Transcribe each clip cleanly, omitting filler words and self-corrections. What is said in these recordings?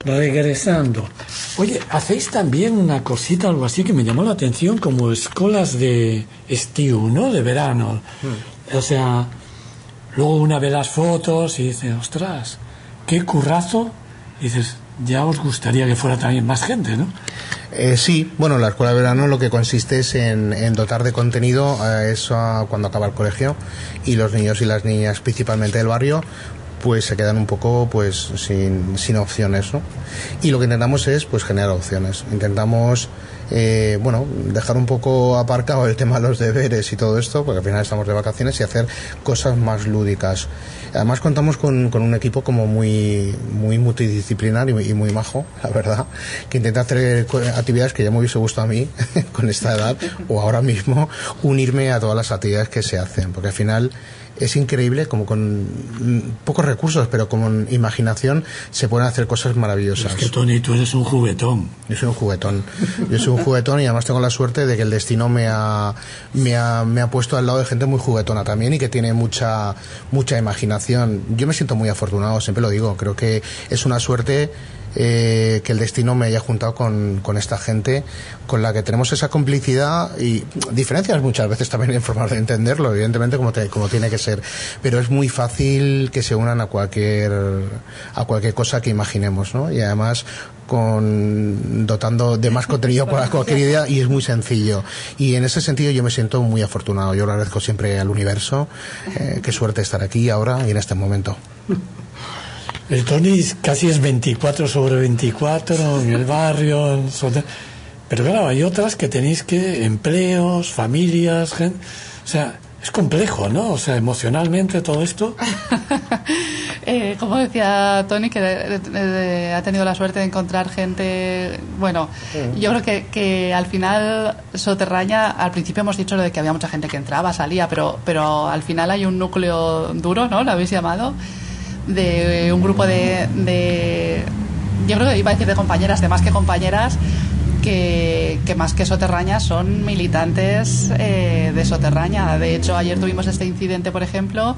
regresando. Oye, hacéis también una cosita, algo así que me llamó la atención, como escuelas de estío, ¿no? De verano. O sea, luego una ve las fotos y dice, ostras, qué currazo. Y dices, ya os gustaría que fuera también más gente, ¿no? Sí, bueno, la escuela de verano lo que consiste es en dotar de contenido a eso cuando acaba el colegio, y los niños y las niñas, principalmente del barrio, pues se quedan un poco pues sin opciones, ¿no? Y lo que intentamos es pues generar opciones. Intentamos dejar un poco aparcado el tema de los deberes y todo esto, porque al final estamos de vacaciones, y hacer cosas más lúdicas. Además contamos con un equipo como muy multidisciplinar y muy majo, la verdad, que intenta hacer actividades que ya me hubiese gustado a mí con esta edad, o ahora mismo unirme a todas las actividades que se hacen, porque al final es increíble como con pocos recursos, pero con imaginación se pueden hacer cosas maravillosas. Es que, Tony, tú eres un juguetón. Yo soy un juguetón. Y además tengo la suerte de que el destino me ha puesto al lado de gente muy juguetona también, y que tiene mucha imaginación. Yo me siento muy afortunado, siempre lo digo. Creo que es una suerte que el destino me haya juntado con esta gente con la que tenemos esa complicidad y diferencias muchas veces también en forma de entenderlo, evidentemente, como tiene que ser, pero es muy fácil que se unan a cualquier cosa que imaginemos, ¿no? Y además dotando de más contenido para cualquier idea, y es muy sencillo, y en ese sentido yo me siento muy afortunado. Yo lo agradezco siempre al universo. Qué suerte estar aquí ahora y en este momento. El Tony casi es 24/24 en el barrio, pero claro, hay otras que tenéis que empleos, familias, gente, o sea, es complejo, ¿no? O sea, emocionalmente todo esto. Como decía Tony, que ha tenido la suerte de encontrar gente, bueno, yo creo que al final Soterraña, al principio hemos dicho lo de que había mucha gente que entraba, salía, pero al final hay un núcleo duro, ¿no? Lo habéis llamado, de un grupo de yo creo que iba a decir de compañeras, de más que compañeras, que más que soterrañas son militantes de Soterraña. De hecho, ayer tuvimos este incidente, por ejemplo,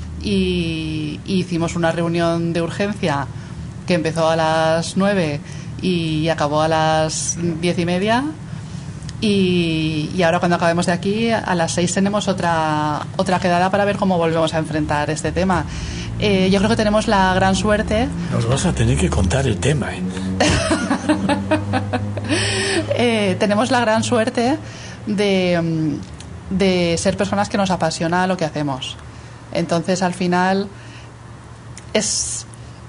y hicimos una reunión de urgencia que empezó a las 9 y acabó a las 10:30, y ahora cuando acabemos de aquí a las 6 tenemos otra quedada para ver cómo volvemos a enfrentar este tema. Yo creo que tenemos la gran suerte. Nos vas a tener que contar el tema, tenemos la gran suerte de ser personas que nos apasiona lo que hacemos. Entonces, al final es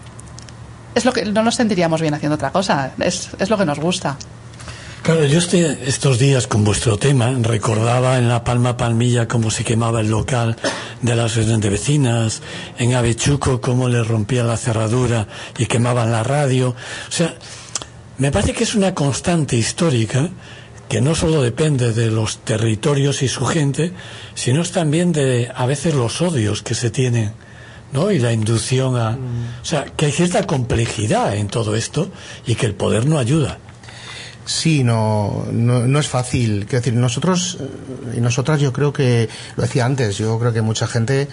lo que no nos sentiríamos bien haciendo otra cosa. Es lo que nos gusta. Claro, yo estos días con vuestro tema recordaba en La Palma Palmilla cómo se quemaba el local de la asociación de vecinas, en Avechuco cómo le rompía la cerradura y quemaban la radio. O sea, me parece que es una constante histórica que no solo depende de los territorios y su gente, sino es también de a veces los odios que se tienen, ¿no? Y la inducción a... O sea, que hay cierta complejidad en todo esto y que el poder no ayuda. Sí, no es fácil. Quiero decir, nosotros y nosotras, yo creo que, lo decía antes, yo creo que mucha gente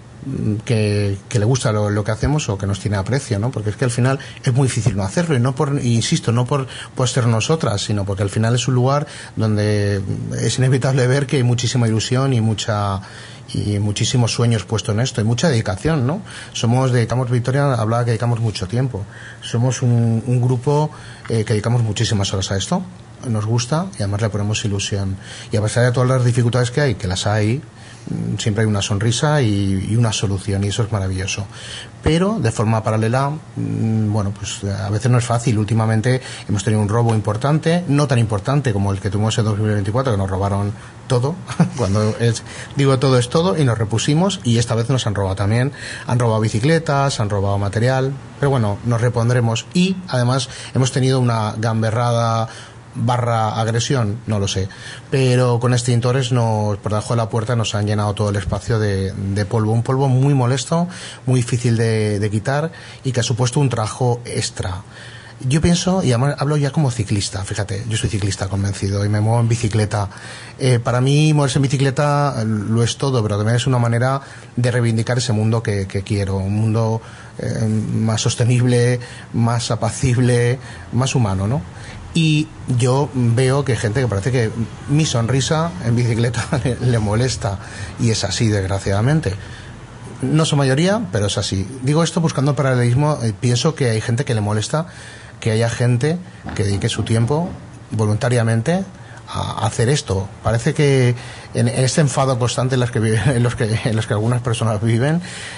que le gusta lo que hacemos, o que nos tiene aprecio, ¿no? Porque es que al final es muy difícil no hacerlo, y no por ser nosotras, sino porque al final es un lugar donde es inevitable ver que hay muchísima ilusión y muchísimos sueños puestos en esto, y mucha dedicación, ¿no? Dedicamos, Victoria hablaba que dedicamos mucho tiempo. Somos un grupo que dedicamos muchísimas horas a esto, nos gusta, y además le ponemos ilusión. Y a pesar de todas las dificultades que las hay, siempre hay una sonrisa y una solución, y eso es maravilloso. Pero de forma paralela, bueno, pues a veces no es fácil. Últimamente hemos tenido un robo importante, no tan importante como el que tuvimos en 2024, que nos robaron todo. Digo todo es todo, y nos repusimos, y esta vez nos han robado también. Han robado bicicletas, han robado material, pero bueno, nos repondremos. Y además hemos tenido una gamberrada / agresión, no lo sé, pero con extintores por debajo de la puerta nos han llenado todo el espacio de polvo, un polvo muy molesto, muy difícil de quitar, y que ha supuesto un trabajo extra. Yo pienso, y además hablo ya como ciclista, fíjate, yo soy ciclista convencido y me muevo en bicicleta. Para mí moverse en bicicleta lo es todo, pero también es una manera de reivindicar ese mundo que quiero, un mundo más sostenible, más apacible, más humano, ¿no? Y yo veo que hay gente que parece que mi sonrisa en bicicleta le molesta, y es así, desgraciadamente. No son mayoría, pero es así. Digo esto buscando paralelismo. Pienso que hay gente que le molesta que haya gente que dedique su tiempo voluntariamente a hacer esto. Parece que en este enfado constante en los que algunas personas viven,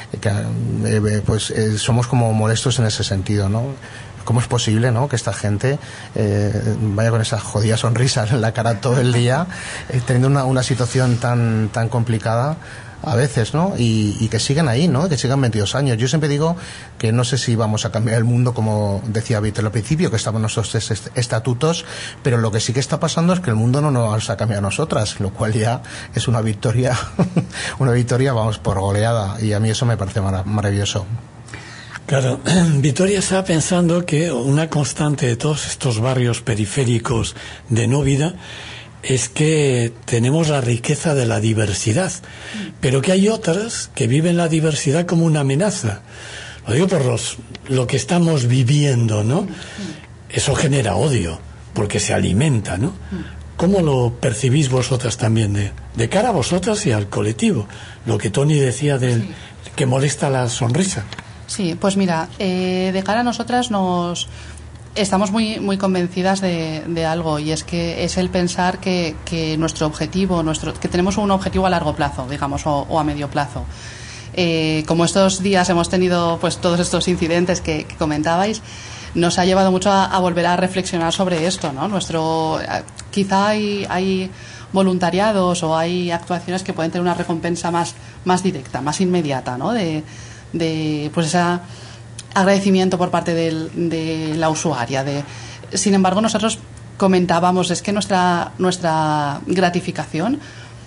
somos como molestos en ese sentido, ¿no? ¿Cómo es posible, ¿no?, que esta gente vaya con esa jodida sonrisa en la cara todo el día, teniendo una situación tan complicada a veces, ¿no? Y que sigan ahí, ¿no? Que sigan 22 años. Yo siempre digo que no sé si vamos a cambiar el mundo, como decía Víctor al principio, que estamos en nuestros estatutos, pero lo que sí que está pasando es que el mundo no nos ha cambiado a nosotras, lo cual ya es una victoria, una victoria, vamos, por goleada, y a mí eso me parece maravilloso. Claro, Victoria estaba pensando que una constante de todos estos barrios periféricos de no vida es que tenemos la riqueza de la diversidad, pero que hay otras que viven la diversidad como una amenaza. Lo digo por lo que estamos viviendo, ¿no? Eso genera odio, porque se alimenta, ¿no? ¿Cómo lo percibís vosotras también, de cara a vosotras y al colectivo? Lo que Tony decía que molesta la sonrisa. Sí, pues mira, de cara a nosotras estamos muy convencidas de algo, y es que es el pensar que nuestro objetivo, que tenemos un objetivo a largo plazo, digamos, o a medio plazo. Como estos días hemos tenido pues todos estos incidentes que comentabais, nos ha llevado mucho a volver a reflexionar sobre esto, ¿no? Quizá hay voluntariados o hay actuaciones que pueden tener una recompensa más directa, más inmediata, ¿no? De pues ese agradecimiento por parte de la usuaria. Sin embargo, nosotros comentábamos, es que nuestra gratificación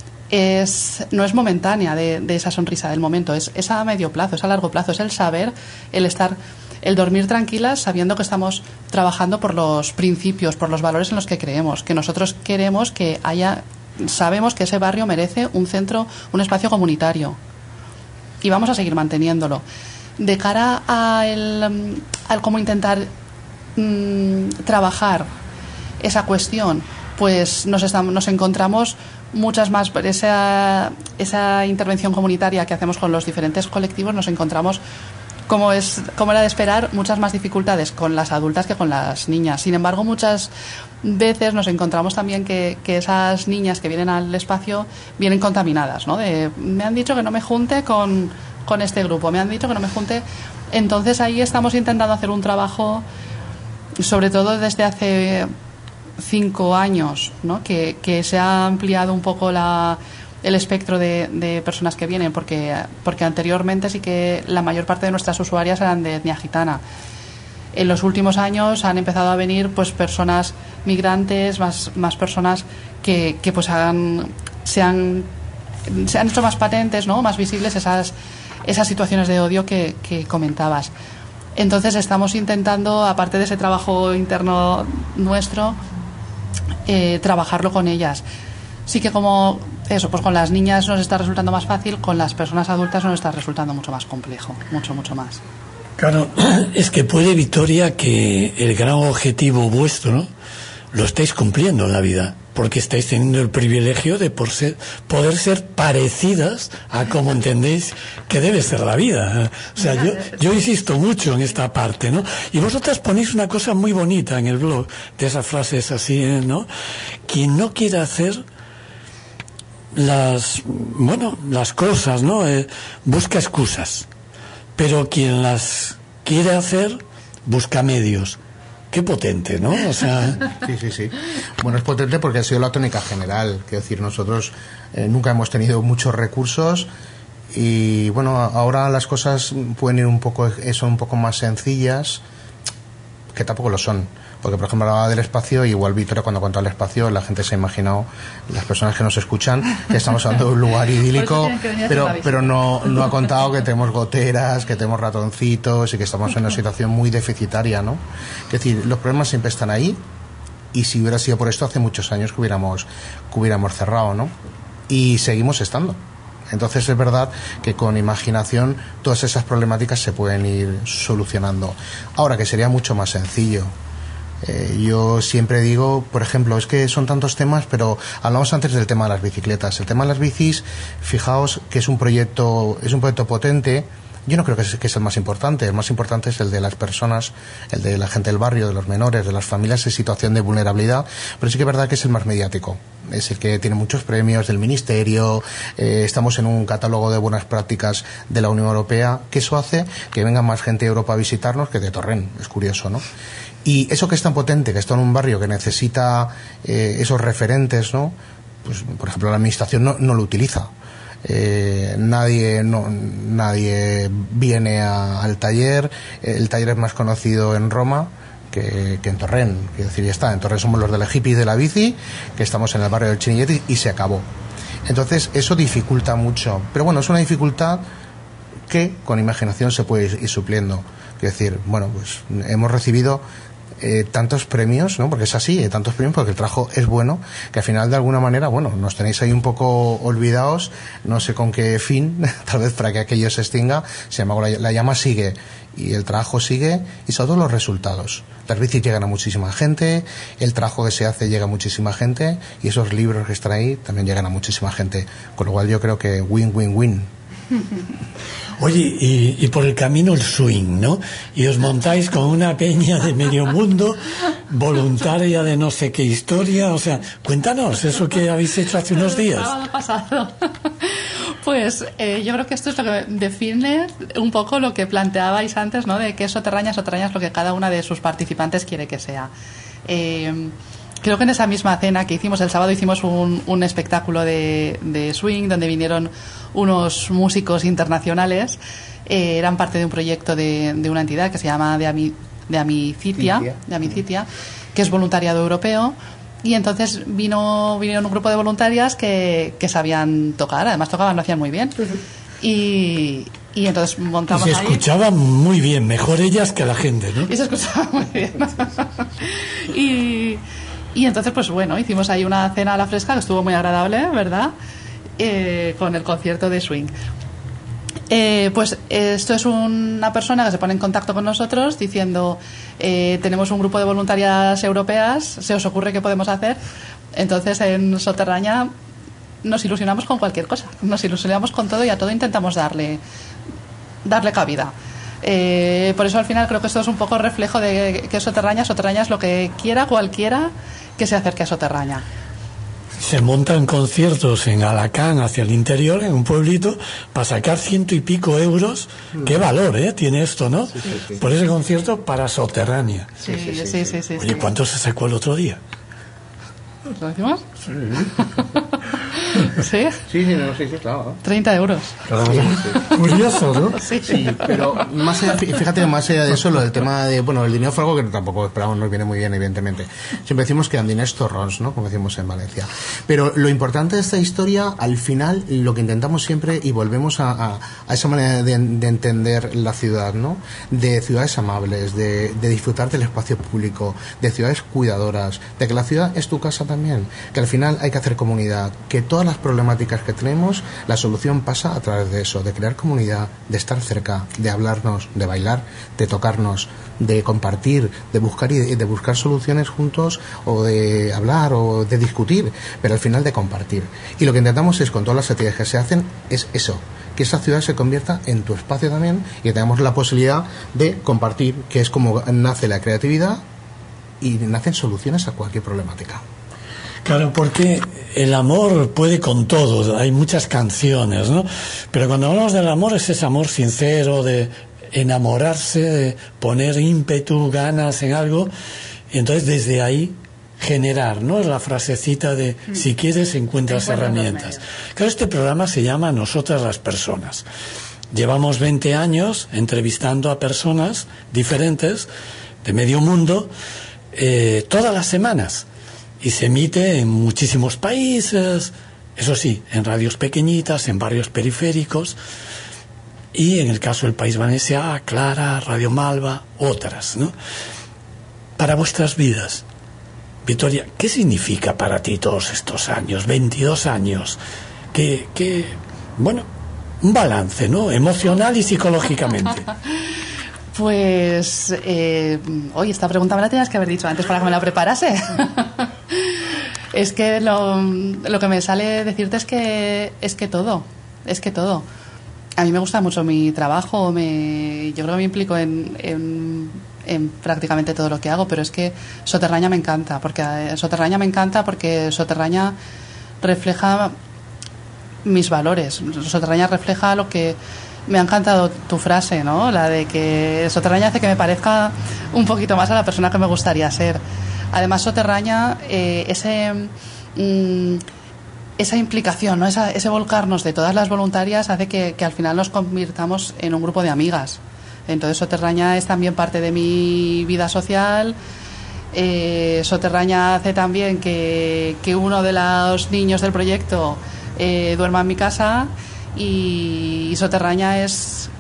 no es momentánea de esa sonrisa del momento, es a medio plazo, es a largo plazo, es el saber, el dormir tranquilas sabiendo que estamos trabajando por los principios, por los valores en los que creemos, que nosotros queremos que sabemos que ese barrio merece un centro, un espacio comunitario, y vamos a seguir manteniéndolo. De cara al cómo intentar trabajar esa cuestión, pues nos encontramos muchas más, por esa intervención comunitaria que hacemos con los diferentes colectivos, nos encontramos, como era de esperar, muchas más dificultades con las adultas que con las niñas. Sin embargo, muchas veces nos encontramos también que esas niñas que vienen al espacio vienen contaminadas, ¿no? Me han dicho que no me junte con este grupo, me han dicho que no me junte. Entonces ahí estamos intentando hacer un trabajo, sobre todo desde hace 5 años, ¿no? Que se ha ampliado un poco el espectro de personas que vienen, porque anteriormente sí que la mayor parte de nuestras usuarias eran de etnia gitana. En los últimos años han empezado a venir pues personas migrantes, más personas que pues se han hecho más patentes, ¿no? Más visibles esas situaciones de odio que comentabas. Entonces estamos intentando, aparte de ese trabajo interno nuestro, trabajarlo con ellas. Sí que como eso, pues con las niñas nos está resultando más fácil, con las personas adultas nos está resultando mucho más complejo, mucho más. Claro, es que puede, Victoria, que el gran objetivo vuestro lo estáis cumpliendo en la vida, porque estáis teniendo el privilegio de poder ser parecidas a como entendéis que debe ser la vida. O sea, yo insisto mucho en esta parte, ¿no? Y vosotras ponéis una cosa muy bonita en el blog, de esas frases así, ¿no? Quien no quiera hacer las cosas, ¿no? Busca excusas. Pero quien las quiere hacer, busca medios. Qué potente, ¿no? O sea... Sí. Bueno, es potente porque ha sido la tónica general. Quiero decir, nosotros nunca hemos tenido muchos recursos y, bueno, ahora las cosas pueden ir son un poco más sencillas, que tampoco lo son. Porque, por ejemplo, hablaba del espacio, y igual Víctor, cuando contó el espacio, la gente se ha imaginado, las personas que nos escuchan, que estamos hablando de un lugar idílico, pero no ha contado que tenemos goteras, que tenemos ratoncitos y que estamos en una situación muy deficitaria, ¿no? Es decir, los problemas siempre están ahí, y si hubiera sido por esto, hace muchos años que hubiéramos cerrado, ¿no? Y seguimos estando. Entonces es verdad que con imaginación todas esas problemáticas se pueden ir solucionando. Ahora, que sería mucho más sencillo. Yo siempre digo, por ejemplo, es que son tantos temas, pero hablamos antes del tema de las bicicletas. El tema de las bicis, fijaos que es un proyecto potente. Yo no creo que es el más importante. El más importante es el de las personas, el de la gente del barrio, de los menores, de las familias en situación de vulnerabilidad, pero sí que es verdad que es el más mediático. Es el que tiene muchos premios del Ministerio, estamos en un catálogo de buenas prácticas de la Unión Europea, que eso hace que venga más gente de Europa a visitarnos que de Torrent. Es curioso, ¿no? Y eso que es tan potente, que está en un barrio que necesita esos referentes, ¿no? Pues, por ejemplo, la administración no lo utiliza. Nadie viene al taller. El taller es más conocido en Roma que en Torrent. Quiero decir, ya está. En Torrent somos los de la hippie de la bici, que estamos en el barrio del Chinillete y se acabó. Entonces, eso dificulta mucho. Pero bueno, es una dificultad que con imaginación se puede ir supliendo. Quiero decir, bueno, pues hemos recibido tantos premios, ¿no? Porque es así, tantos premios porque el trabajo es bueno, que al final de alguna manera, bueno, nos tenéis ahí un poco olvidados, no sé con qué fin, tal vez para que aquello se extinga. Sin embargo, la llama sigue y el trabajo sigue, y sobre todo los resultados. Las bicis llegan a muchísima gente, el trabajo que se hace llega a muchísima gente, y esos libros que están ahí también llegan a muchísima gente, con lo cual yo creo que win-win-win. Oye, y por el camino el swing, ¿no? Y os montáis con una peña de medio mundo, voluntaria de no sé qué historia, o sea, cuéntanos eso que habéis hecho hace unos días. El sábado pasado. Pues yo creo que esto es lo que define un poco lo que planteabais antes, ¿no? De que Soterraña es lo que cada una de sus participantes quiere que sea. Creo que en esa misma cena que hicimos el sábado hicimos un espectáculo de swing donde vinieron unos músicos internacionales. Eran parte de un proyecto de una entidad que se llama de Amicitia, que es voluntariado europeo. Y entonces vinieron un grupo de voluntarias que sabían tocar, además tocaban, lo hacían muy bien. Y entonces montamos ahí. Y se escuchaban muy bien, mejor ellas que la gente, ¿no? Y se escuchaba muy bien. Y entonces, pues bueno, hicimos ahí una cena a la fresca que estuvo muy agradable, ¿verdad? Con el concierto de swing. Pues esto es una persona que se pone en contacto con nosotros diciendo, tenemos un grupo de voluntarias europeas, ¿se os ocurre qué podemos hacer? Entonces en Soterraña nos ilusionamos con cualquier cosa, nos ilusionamos con todo y a todo intentamos darle cabida. Por eso al final creo que esto es un poco reflejo de que Soterraña es lo que quiera cualquiera que se acerque a Soterraña. Se montan conciertos en Alacant, hacia el interior, en un pueblito, para sacar 100 y pico euros. Qué valor tiene esto, ¿no? Sí. Por ese concierto para Soterraña. Sí. Oye, ¿cuánto se sacó el otro día? ¿Lo decimos? Sí. ¿Sí? Sí, claro. 30 euros. Sí. Curioso, ¿no? Sí, pero más allá, fíjate, más allá de eso, lo del tema de, bueno, el dinero fue algo que tampoco esperamos, nos viene muy bien, evidentemente. Siempre decimos que diners torrons, ¿no? Como decimos en Valencia. Pero lo importante de esta historia, al final, lo que intentamos siempre, y volvemos a esa manera de entender la ciudad, ¿no? De ciudades amables, de disfrutar del espacio público, de ciudades cuidadoras, de que la ciudad es tu casa también, que al final hay que hacer comunidad, que todas las problemáticas que tenemos, la solución pasa a través de eso, de crear comunidad, de estar cerca, de hablarnos, de bailar, de tocarnos, de compartir, de buscar soluciones juntos, o de hablar o de discutir, pero al final de compartir. Y lo que intentamos es, con todas las actividades que se hacen, es eso, que esa ciudad se convierta en tu espacio también y que tengamos la posibilidad de compartir, que es como nace la creatividad y nacen soluciones a cualquier problemática. Claro, porque el amor puede con todo, hay muchas canciones, ¿no? Pero cuando hablamos del amor es ese amor sincero, de enamorarse, de poner ímpetu, ganas en algo, y entonces desde ahí generar, ¿no? Es la frasecita de si quieres encuentras herramientas. Claro, este programa se llama Nosotras las Personas. Llevamos 20 años entrevistando a personas diferentes de medio mundo todas las semanas. Y se emite en muchísimos países, eso sí, en radios pequeñitas, en barrios periféricos, y en el caso del País Valencià, Clara, Radio Malva, otras, ¿no? Para vuestras vidas, Victoria, ¿qué significa para ti todos estos años, 22 años? ¿Qué bueno, un balance, ¿no? Emocional y psicológicamente. Pues, oye, esta pregunta me la tenías que haber dicho antes para que me la preparase. Es que lo que me sale decirte es que todo. A mí me gusta mucho mi trabajo, yo creo que me implico en prácticamente todo lo que hago, pero es que Soterraña me encanta porque Soterraña refleja mis valores. Soterraña refleja lo que me ha encantado tu frase, ¿no? La de que Soterraña hace que me parezca un poquito más a la persona que me gustaría ser. Además, Soterraña, esa implicación, ¿no? Ese volcarnos de todas las voluntarias hace que al final nos convirtamos en un grupo de amigas. Entonces, Soterraña es también parte de mi vida social. Soterraña hace también que uno de los niños del proyecto duerma en mi casa, y Soterraña es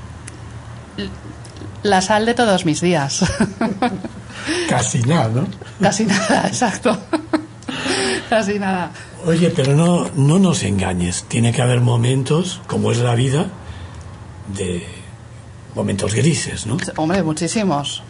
la sal de todos mis días. Casi nada, ¿no? Casi nada, exacto. Casi nada. Oye, pero no nos engañes. Tiene que haber momentos, como es la vida, de momentos grises, ¿no? Hombre, muchísimos.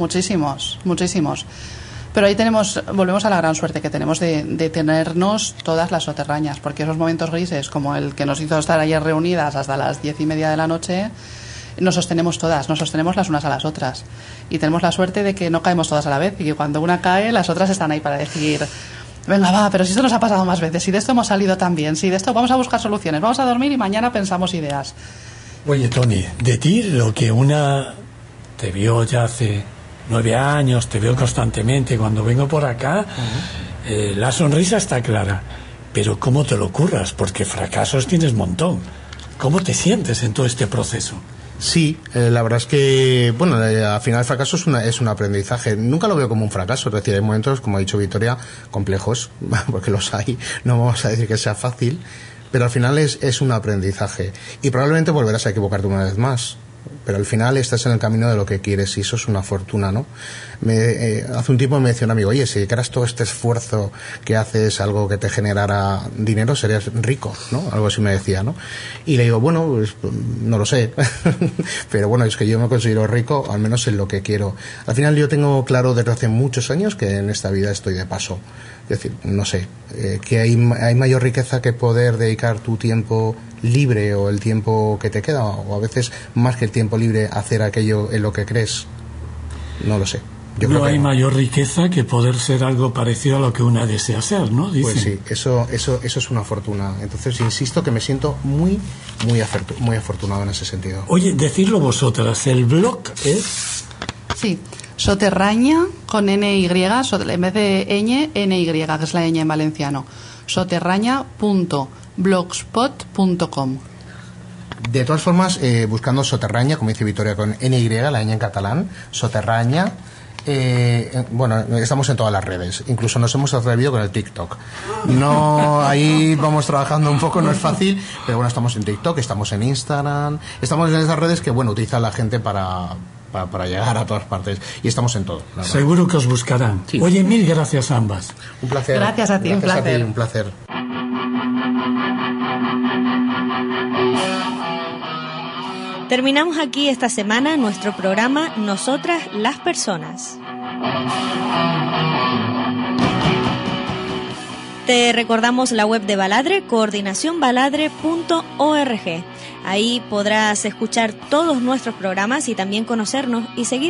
Pero ahí volvemos a la gran suerte que tenemos de tenernos todas las soterrañas, porque esos momentos grises, como el que nos hizo estar ayer reunidas hasta las 10:30 de la noche, nos sostenemos todas, nos sostenemos las unas a las otras. Y tenemos la suerte de que no caemos todas a la vez, y que cuando una cae, las otras están ahí para decir: venga, va, pero si esto nos ha pasado más veces, si de esto hemos salido tan bien, si de esto vamos a buscar soluciones, vamos a dormir y mañana pensamos ideas. Oye, Toni, de ti lo que una te vio ya hace 9 años, te veo constantemente cuando vengo por acá, la sonrisa está clara, pero ¿cómo te lo curras? Porque fracasos tienes montón. ¿Cómo te sientes en todo este proceso? Sí, la verdad es que, bueno, al final el fracaso es un aprendizaje. Nunca lo veo como un fracaso, es decir, hay momentos, como ha dicho Victoria, complejos, porque los hay, no vamos a decir que sea fácil, pero al final es un aprendizaje. Y probablemente volverás a equivocarte una vez más, pero al final estás en el camino de lo que quieres, y eso es una fortuna, ¿no? Hace un tiempo me decía un amigo: oye, si dedicaras todo este esfuerzo que haces algo que te generara dinero, serías rico, ¿no? Algo así me decía, ¿no? Y le digo: bueno, pues, no lo sé, pero bueno, es que yo me considero rico, al menos en lo que quiero. Al final yo tengo claro desde hace muchos años que en esta vida estoy de paso. Es decir, no sé, que hay mayor riqueza que poder dedicar tu tiempo libre, o el tiempo que te queda, o a veces más que el tiempo libre, hacer aquello en lo que crees. No lo sé. Yo creo que hay mayor riqueza que poder ser algo parecido a lo que una desea ser, ¿no? Dicen. Pues sí, eso es una fortuna. Entonces insisto que me siento muy afortunado en ese sentido. Oye, decidlo vosotras, ¿el blog es? Sí, Soterraña con NY, en vez de ñ, NY, que es la ñ en valenciano. Soterraña.blogspot.com. De todas formas, buscando Soterraña, como dice Victoria, con NY, la ñ en catalán, Soterraña. Bueno, estamos en todas las redes, incluso nos hemos atrevido con el TikTok. No, ahí vamos trabajando un poco, no es fácil, pero bueno, estamos en TikTok, estamos en Instagram, estamos en esas redes que, bueno, utiliza la gente para llegar a todas partes, y estamos en todo. Seguro que os buscarán. Sí. Oye, mil gracias a ambas. Un placer. Gracias a ti, un placer. Un placer. Terminamos aquí esta semana nuestro programa Nosotras las Personas. Te recordamos la web de Baladre, coordinacionbaladre.org. Ahí podrás escuchar todos nuestros programas y también conocernos y seguir